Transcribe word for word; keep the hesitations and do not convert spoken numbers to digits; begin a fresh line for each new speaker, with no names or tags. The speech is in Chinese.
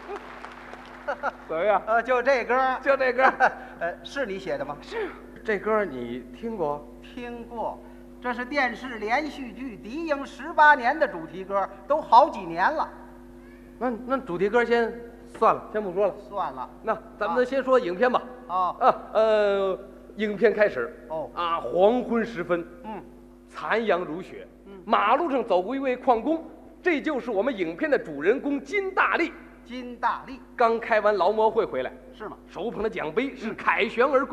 怎么样？
呃，就这歌，
就这歌，
呃，是你写的吗？
是这歌你听过？
听过，这是电视连续剧《敌营十八年》的主题歌，都好几年了。
那那主题歌先算了，先不说了。
算了，
那咱们先说影片吧。
哦，
啊，呃，影片开始。
哦
啊，黄昏时分，
嗯，
残阳如血。
嗯
马路上走过一位矿工，这就是我们影片的主人公金大力。
金大力
刚开完劳模会回来，
是吗？
手捧的奖杯是凯旋而归。